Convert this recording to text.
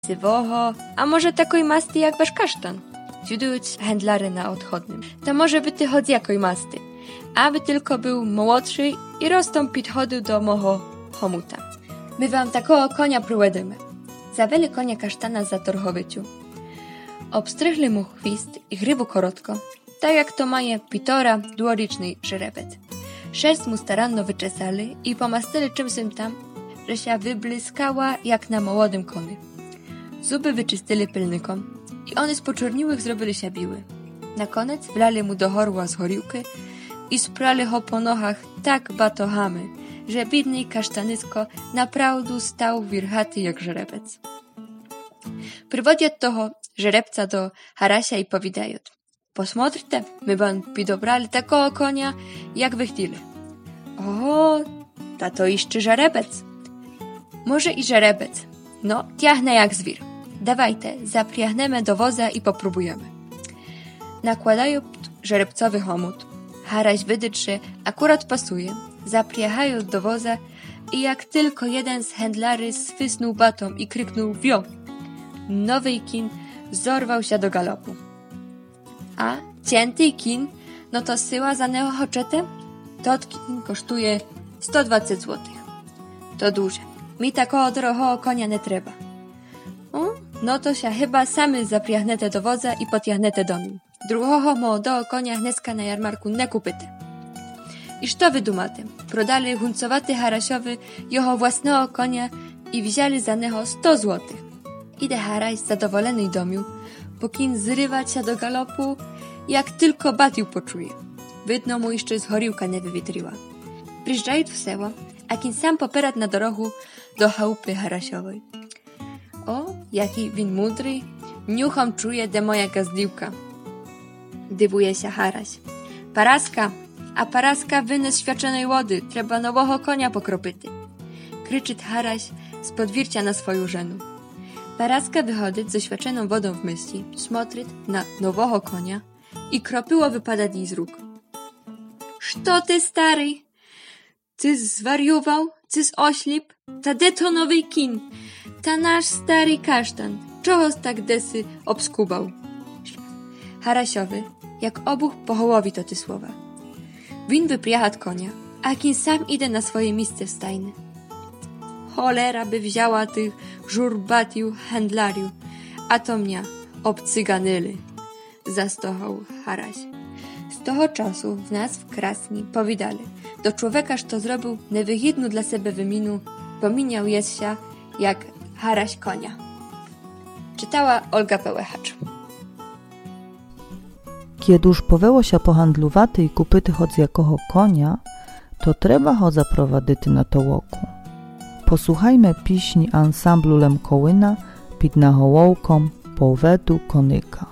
Sywoho, a może takoj masty jak wasz kasztan? Zjudując händlary na odchodnym. To może by ty chodz jakoj masty, aby tylko był młodszy i rozstąpić chodził do moho homuta. My wam takoho konia prowadymy. Zaweli konia kasztana za torchowyciu. Obstrychli mu chwist i grybu korotko, tak jak to maje pitora dwuliczny żerebec. Szerst mu staranno wyczesali i pomastyli czymsym tam, że się wyblyskała jak na młodym koniu. Zuby wyczystyli pylnykom i one z poczorniłych zrobili się biły. Na koniec wlali mu do horła z horiłki i sprali ho po nochach tak batochamy, że biedny kasztanysko naprawdę stał wirchaty jak żerebec. Przywodzią toho żerebca do Harasia i powidają: posmotrite, my wam pidobrali takoho konia, jak wy chcieli. O, to jeszcze żerebec. Może i żerebec. No, tiachnę jak zwir. Dawajte, zapriahnemy do woza i popróbujemy. Nakładają żerebcowy homut. Haraś wydać, że akurat pasuje. Zapriachają do woza i jak tylko jeden z händlary swysnął batą i kryknął wio, nowy kin zorwał się do galopu. A cięty kin, no to syła za neochoczetę? Tot kin kosztuje 120 złotych. To duże. Mi takoho drogoho konia nie trzeba. No to się chyba samy zapriahnete do woza i potiahnete do mnie. Drugoho młodoho konia hneska na jarmarku nie kupyte. Iż to wy dumaty? Prodali huncowaty Harasiowy jeho własnego konia i wzięli za neho 100 złotych. Idę Haraś zadowolony domiu, pokin zrywać się do galopu, jak tylko batiu poczuje. Wydno mu jeszcze z horiłka nie wywitriła. Przyjeżdżają w seło, a kin sam poperat na dorogu do chałupy Harasiowej. O, jaki win mudry, niuchom czuje de moja gazdiłka. Dywuje się Haraś. Paraska wynys świeczonej wody, trzeba nowoho konia pokropyty. Kryczy Haraś z podwircia na swoją żenu. Paraska wychodzić ze świeczoną wodą w myśli, smotryt na nowoho konia i kropyło wypadać jej z róg. Szto ty, stary? Cys zwariował? Cys oślip? Ta de to nowy kin? Ta nasz stary kasztan? Czohoż tak desy obskubał? Harasiowy, jak obuch pochołowi to ty słowa. Win wypriachać konia, a kin sam idę na swoje miejsce w stajny. Cholera by wzięła tych żurbatiu händlariu, a to mnie obcyganyli, zastochał Haraś. Z toho czasu w nas w Krasni powidali, do człowiekarz to zrobił niewyhidnu dla siebie wyminu, pominiał jest się jak Haraś konia. Czytała Olga Pełechacz. Kieduż poweło się pohandluwaty i kupyty chodz jakoho konia, to trzeba ho zaprowadyty na to łoku. Posłuchajmy piśni ansamblu Lemkołyna pід наголовком «Поведу коника».